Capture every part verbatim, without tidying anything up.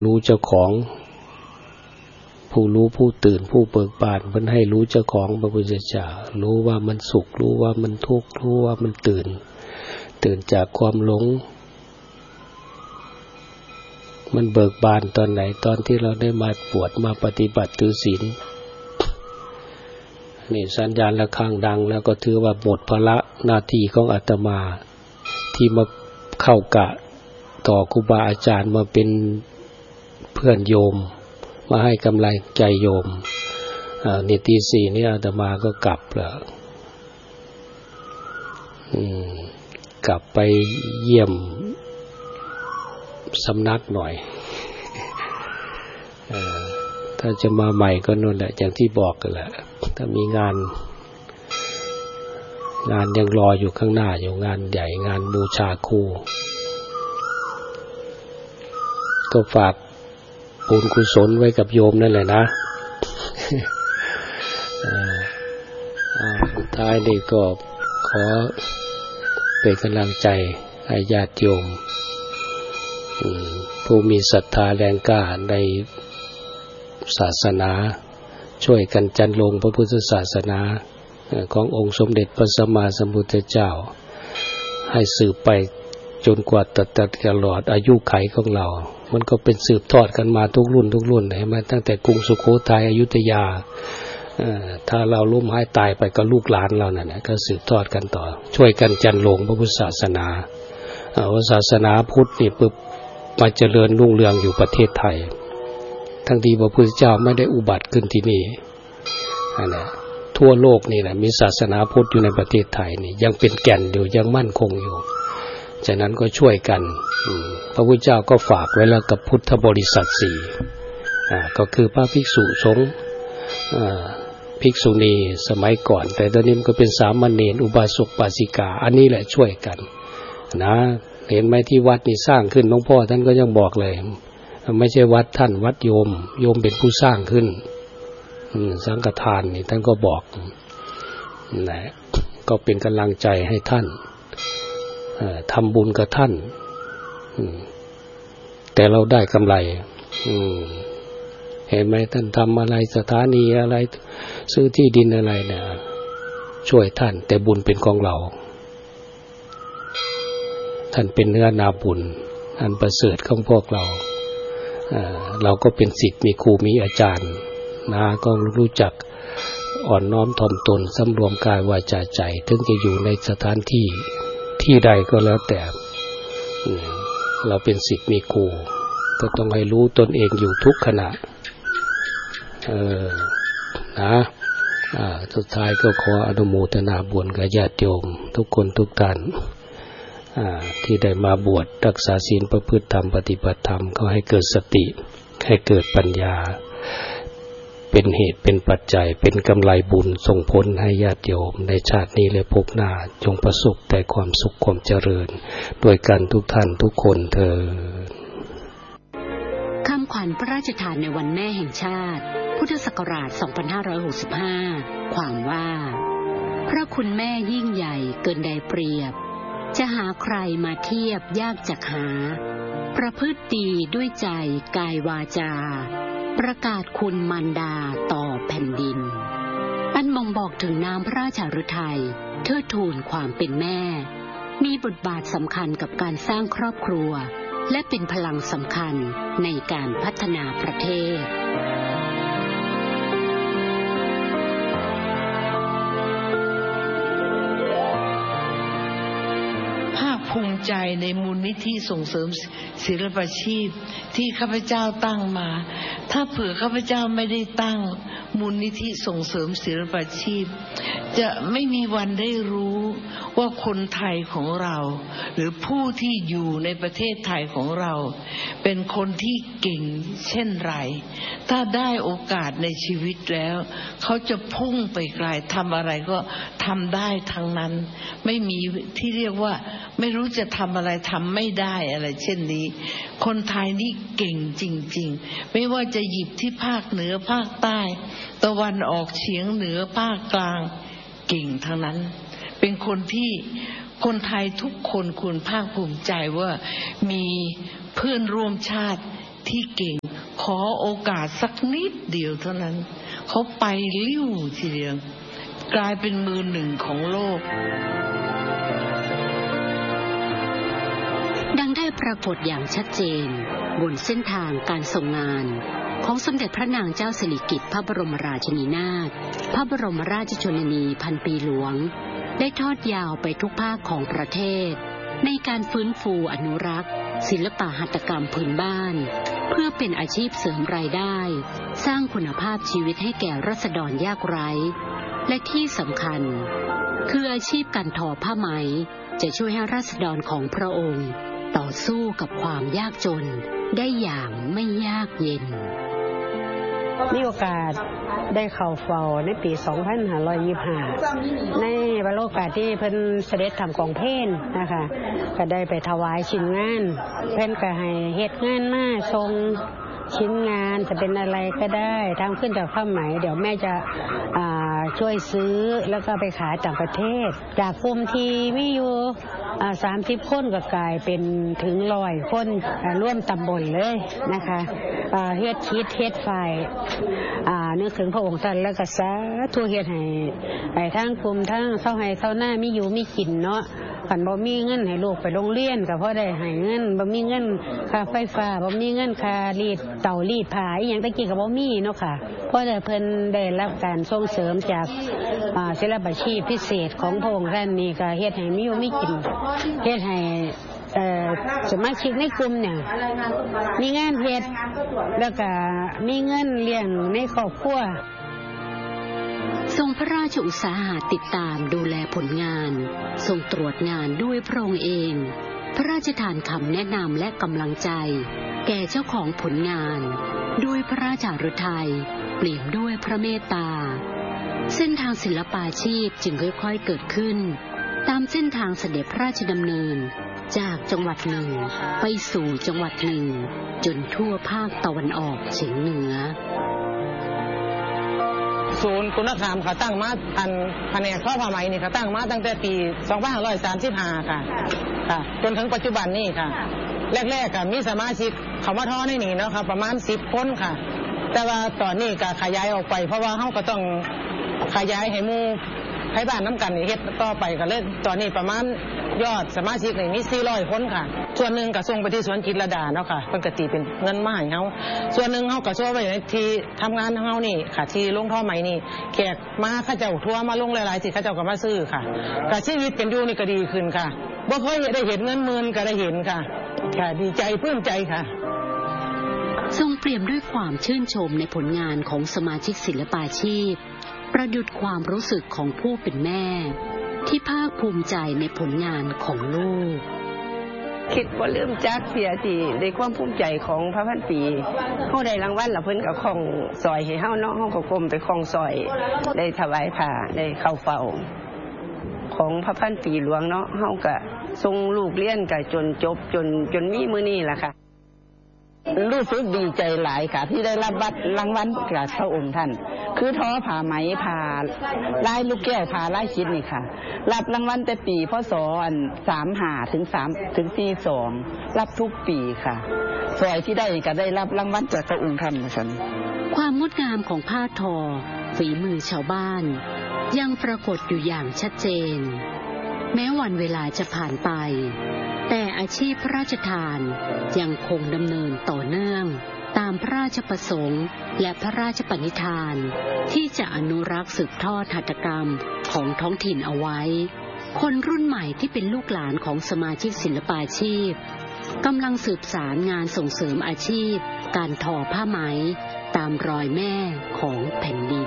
รู้เจ้าของผู้รู้ผู้ตื่นผู้เบิกบานเพิ่นให้รู้เจ้าของพระพุทธเจ้ารู้ว่ามันสุขรู้ว่ามันทุกข์รู้ว่ามันตื่นตื่นจากความหลงมันเบิกบานตอนไหนตอนที่เราได้มาบวชมาปฏิบัติถือศีลนี่สัญญาณระฆังดังแล้วก็ถือว่าหมดภาระหน้าที่ของอาตมาที่มาเข้ากะต่อครูบาอาจารย์มาเป็นเพื่อนโยมมาให้กำลังใจโยมนี่ตีสี่นี่อาตมาก็กลับแล้วกลับไปเยี่ยมสำนักหน่อยถ้าจะมาใหม่ก็นั่นแหละอย่างที่บอกกันแหละถ้ามีงานงานยังรออยู่ข้างหน้าอยู่งานใหญ่งานบูชาครูก็ฝากบุญกุศลไว้กับโยมนั่นแหละนะสุดท้ายนี่ก็ขอเป็นกำลังใจให้ญาติโยมผู้มีศรัทธาแรงกล้าในศาสนาช่วยกันจันลงพระพุทธศาสนาขององค์สมเด็จพระสัมมาสัมพุทธเจ้าให้สืบไปจนกว่าตลอดอายุขัยของเรามันก็เป็นสืบทอดกันมาทุกรุ่นทุกรุ่นเห็นไหมตั้งแต่กรุงสุโขทัยอยุธยาถ้าเราล้มหายตายไปก็ลูกหลานเรานั่นแหละก็สืบทอดกันต่อช่วยกันจันลงพระพุทธศาสนาว่าศาสนาพุทธนี่ปึ๊บมาเจริญรุ่งเรืองอยู่ประเทศไทยทั้งที่พระพุทธเจ้าไม่ได้อุบัติขึ้นที่นี่นั่นแหละทั่วโลกนี่แหละมีศาสนาพุทธอยู่ในประเทศไทยนี่ยังเป็นแก่นอยู่ยังมั่นคงอยู่ฉะนั้นก็ช่วยกันพระพุทธเจ้าก็ฝากไว้แล้วกับพุทธบริษัทสี่ก็คือพระภิกษุสงฆ์ภิกษุณีสมัยก่อนแต่ตอนนี้มันก็เป็นสามเณรอุบาสกอุบาสิกาอันนี้แหละช่วยกันนะเห็นไหมที่วัดนี่สร้างขึ้นหลวงพ่อท่านก็ยังบอกเลยไม่ใช่วัดท่านวัดโยมโยมเป็นผู้สร้างขึ้นสังฆทานนี่ท่านก็บอกนะก็เป็นกำลังใจให้ท่านทำบุญกับท่านแต่เราได้กำไรเห็นไหมท่านทำอะไรสถานีอะไรซื้อที่ดินอะไรเนี่ยช่วยท่านแต่บุญเป็นของเราท่านเป็นเนื้อนาบุญอันประเสริฐของพวกเราเราก็เป็นศิษย์มีครูมีอาจารย์นะก็รู้จักอ่อนน้อมถ่อมตนสำรวมกายวาจาใจถึงจะอยู่ในสถานที่ที่ใดก็แล้วแต่เราเป็นศิษย์มีครูก็ต้องให้รู้ตนเองอยู่ทุกขณะเออนะอ่าสุดท้ายก็ขออนุโมทนาบุญกับญาติโยมทุกคนทุกท่านที่ได้มาบวชรักษาศีลประพฤติธรรมปฏิบัติธรรมก็ให้เกิดสติให้เกิดปัญญาเป็นเหตุเป็นปัจจัยเป็นกำไรบุญส่งผลให้ญาติโยมในชาตินี้และภพหน้าจงประสบแต่ความสุขความเจริญด้วยกันทุกท่านทุกคนเถิดคำขวัญพระราชทานในวันแม่แห่งชาติพุทธศักราชสองพันห้าร้อยหกสิบห้าความว่าพระคุณแม่ยิ่งใหญ่เกินใดเปรียบจะหาใครมาเทียบยากจักหาประพฤติดีด้วยใจกายวาจาประกาศคุณมารดาต่อแผ่นดินอันบ่งบอกถึงน้ำพระราชฤทัยเทิดทูนความเป็นแม่มีบทบาทสำคัญกับการสร้างครอบครัวและเป็นพลังสำคัญในการพัฒนาประเทศภูมิใจในมูลนิธิส่งเสริมศิลปาชีพที่ข้าพเจ้าตั้งมาถ้าเผื่อข้าพเจ้าไม่ได้ตั้งมูลนิธิส่งเสริมศิลปาชีพจะไม่มีวันได้รู้ว่าคนไทยของเราหรือผู้ที่อยู่ในประเทศไทยของเราเป็นคนที่เก่งเช่นไรถ้าได้โอกาสในชีวิตแล้วเขาจะพุ่งไปไกลทำอะไรก็ทำได้ทั้งนั้นไม่มีที่เรียกว่าไม่รู้จะทำอะไรทำไม่ได้อะไรเช่นนี้คนไทยนี่เก่งจริงๆไม่ว่าจะหยิบที่ภาคเหนือภาคใต้ตะวันออกเฉียงเหนือภาคกลางเก่งทั้งนั้นเป็นคนที่คนไทยทุกคนควรภาคภูมิใจว่ามีเพื่อนร่วมชาติที่เก่งขอโอกาสสักนิดเดียวเท่านั้นเขาไปลิ้วทีเดียวกลายเป็นมือหนึ่งของโลกดังได้ปรากฏอย่างชัดเจนบนเส้นทางการส่งงานของสมเด็จพระนางเจ้าสิริกิติ์พระบรมราชินีนาถพระบรมราชชนนีพันปีหลวงได้ทอดยาวไปทุกภาคของประเทศในการฟื้นฟูอนุรักษ์ศิลปหัตถกรรมพื้นบ้านเพื่อเป็นอาชีพเสริมรายได้สร้างคุณภาพชีวิตให้แก่ราษฎรยากไร้และที่สำคัญคืออาชีพการทอผ้าไหมจะช่วยให้ราษฎรของพระองค์ต่อสู้กับความยากจนได้อย่างไม่ยากเย็นมีโอกาสได้เข้าเฝ้าในปีสองพันห้าร้อยยี่สิบห้าในวาระโอกาสที่เพิ่นเสด็จทำกองเพลนะคะก็ได้ไปถวายชิ้นงานเพิ่นก็ให้เฮ็ดงานมาส่งชิ้นงานจะเป็นอะไรก็ได้ทำขึ้นจากผ้าไหมเดี๋ยวแม่จะช่วยซื้อแล้วก็ไปขายต่างประเทศจากกลุ่มที่มีอยู่สามสิบคนก็กลายเป็นถึงร้อยคนร่วมตำบลเลยนะคะเฮ็ดคิดเฮ็ดไฟนึกถึงพระองค์ท่านแล้วก็สาธุเฮ็ดให้ไอ้ทั้งกลุ่มทั้งเศร้าให้เศร้าหน้ามีอยู่มีกินเนาะขันบ่มีเงินให้ลูกไปโรงเรียนก็เพราะได้ให้เงินบ่มีเงินค่าไฟฟ้าบ่มีเงินค่ารีดเต่ารีดผ้าอีหยังตะกี้ก็บ่มีเนาะค่ะเพราะได้เพิ่นได้รับการส่งเสริมจากศิลปาชีพพิเศษของพระองค์ท่านนี่ก็เฮ็ดให้มีอยู่มีกินเฮ็ดให้เอ่อสมาชิกในกลุ่มเนี่ยมีงานเฮ็ดแล้วก็มีเงินเลี้ยงในครอบครัวทรงพระราชอุตสาหะติดตามดูแลผลงานทรงตรวจงานด้วยพระองค์เองพระราชทานคำแนะนำและกำลังใจแก่เจ้าของผลงานด้วยพระราชฤทัยเปี่ยมด้วยพระเมตตาเส้นทางศิลปาชีพจึงค่อยๆเกิดขึ้นตามเส้นทางเสด็จพระราชดำเนินจากจังหวัดหนึ่งไปสู่จังหวัดหนึ่งจนทั่วภาคตะวันออกเฉียงเหนือศูนย์คุณธรรมเขาตั้งมาอันแผนกทอผ้าไหมนี่เขาตั้งมาตั้งแต่ปีสองพันห้าร้อยสามสิบห้าค่ะค่ะจนถึงปัจจุบันนี่ค่ะแรกๆก็มีสมาชิกเขามาทอในนี่เนาะค่ะประมาณสิบคนค่ะแต่ว่าตอนนี้ก็ขยายออกไปเพราะว่าเฮาก็ต้องขยายให้หมู่ให้บ้านน้ำกันนี่เฮ็ดต่อไปก็เลยตอนนี้ประมาณยอดสมาชิกนี่มีสี่ร้อยคนค่ะส่วนหนึ่งก็ส่งไปที่สวนจิตรลดาเนาะค่ะปกติเป็นเงินมาให้เฮาส่วนหนึ่งเฮาก็ช่วยไว้ในที่ทำงานของเฮานี่ค่ะที่ลงท่อไหมนี่แขกมาเขาเจ้าทัวร์มาลงหลายๆสิเขาเจ้าก็มาซื้อค่ะก็ชีวิตเป็นอยู่นี่ก็ดีขึ้นค่ะบ่เคยได้เห็นเงินหมื่นก็ได้เห็นค่ะค่ะดีใจปลื้มใจค่ะทรงเปี่ยมด้วยความชื่นชมในผลงานของสมาชิกศิลปาชีพประดุจความรู้สึกของผู้เป็นแม่ที่ภาคภูมิใจในผลงานของลูกคิดว่าลืมจักเสียทีในความภูมิใจของพระพันปีเฮาได้รางวัลแล้วเพิ่นก็ของซอยให้เฮาเนาะเฮาก็กลมไปของซอยได้ถวายผ้าได้เข้าเฝ้าของพระพันปีหลวงเนาะเฮาก็ส่งลูกเรียนก็จนจบจนจนมีมื้อนี้ล่ะค่ะรู้สึกดีใจหลายค่ะที่ได้รับรางวัลจากพระองค์ท่านคือทอผ้าไหมผ้าลายลูกแก้วผ้าลายชิ้นนี่ค่ะรับรางวัลแต่ปีพศสามห้าถึงสามถึงสี่สองรับทุกปีค่ะซอยที่ได้ก็ได้รับรางวัลจากพระองค์ท่านนะคะความงดงามของผ้าทอฝีมือชาวบ้านยังปรากฏอยู่อย่างชัดเจนแม้วันเวลาจะผ่านไปแต่อาชีพพระราชทานยังคงดำเนินต่อเนื่องตามพระราชประสงค์และพระราชปณิธานที่จะอนุรักษ์สืบทอดหัตถกรรมของท้องถิ่นเอาไว้คนรุ่นใหม่ที่เป็นลูกหลานของสมาชิกศิลปาชีพกำลังสืบสารงานส่งเสริมอาชีพการทอผ้าไหมตามรอยแม่ของแผ่นดิน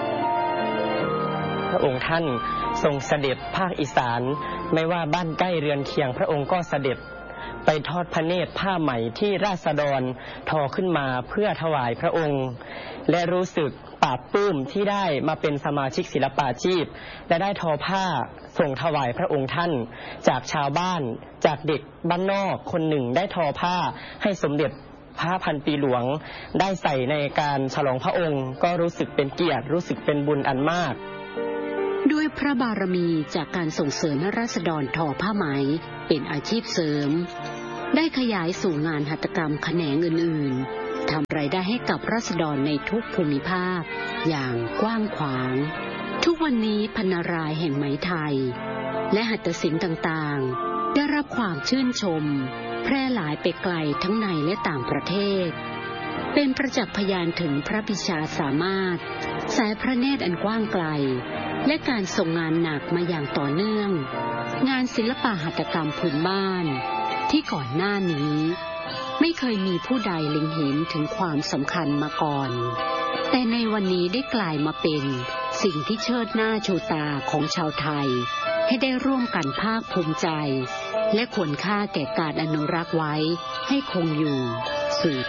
พระองค์ท่านทรงเสด็จภาคอีสานไม่ว่าบ้านใกล้เรือนเคียงพระองค์ก็เสด็จไปทอดพระเนตรผ้าไหมที่ราษฎรทอขึ้นมาเพื่อถวายพระองค์และรู้สึกปลาบปลื้มที่ได้มาเป็นสมาชิกศิลปาชีพและได้ทอผ้าส่งถวายพระองค์ท่านจากชาวบ้านจากเด็กบ้านนอกคนหนึ่งได้ทอผ้าให้สมเด็จพระพันปีหลวงได้ใส่ในการฉลองพระองค์ก็รู้สึกเป็นเกียรติรู้สึกเป็นบุญอันมากด้วยพระบารมีจากการส่งเสริมให้ราษฎรทอผ้าไหมเป็นอาชีพเสริมได้ขยายสู่งานหัตถกรรมแขนงอื่นๆทำรายได้ให้กับราษฎรในทุกภูมิภาคอย่างกว้างขวางทุกวันนี้พรรณรายแห่งไหมไทยและหัตถศิลป์ต่างๆได้รับความชื่นชมแพร่หลายไปไกลทั้งในและต่างประเทศเป็นประจักษ์พยานถึงพระปิชาสามารถสายพระเนตรอันกว้างไกลและการส่งงานหนักมาอย่างต่อเนื่องงานศิลปหัตถกรรมพื้นบ้านที่ก่อนหน้านี้ไม่เคยมีผู้ใดเล็งเห็นถึงความสำคัญมาก่อนแต่ในวันนี้ได้กลายมาเป็นสิ่งที่เชิดหน้าชูตาของชาวไทยให้ได้ร่วมกันภาคภูมิใจและควรค่าแก่การอนุรักษ์ไว้ให้คงอยู่สืบ